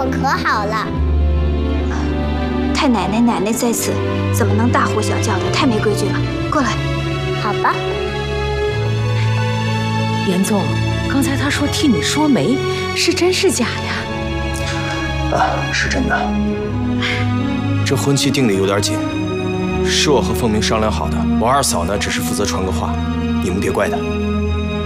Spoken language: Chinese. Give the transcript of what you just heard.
我可好了。 太奶奶在此，怎么能大呼小叫的？太没规矩了。过来。 好吧。 严总，刚才他说替你说媒，是真是假呀？ 是真的。这婚期定得有点紧，是我和凤鸣商量好的。我二嫂呢，只是负责传个话，你们别怪她。